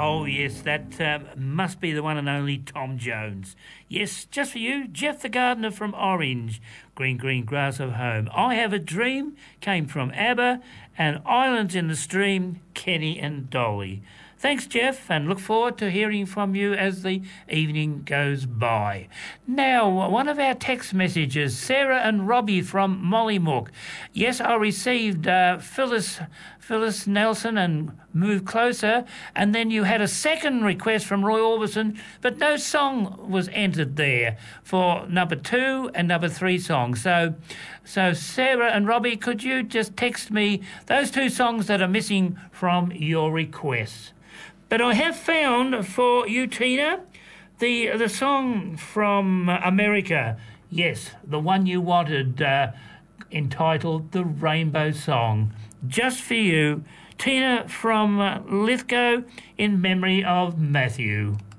Oh, yes, that must be the one and only Tom Jones. Yes, just for you, Jeff the Gardener from Orange, Green Green Grass of Home. I Have a Dream came from ABBA, and Islands in the Stream, Kenny and Dolly. Thanks, Jeff, and look forward to hearing from you as the evening goes by. Now, one of our text messages, Sarah and Robbie from Mollymook. Yes, I received Phyllis Nelson and Move Closer, and then you had a second request from Roy Orbison, but no song was entered there for number 2 and number 3 songs. So Sarah and Robbie, could you just text me those 2 songs that are missing from your requests? But I have found for you, Tina, the song from America. Yes, the one you wanted, entitled The Rainbow Song. Just for you, Tina from Lithgow, in memory of Matthew.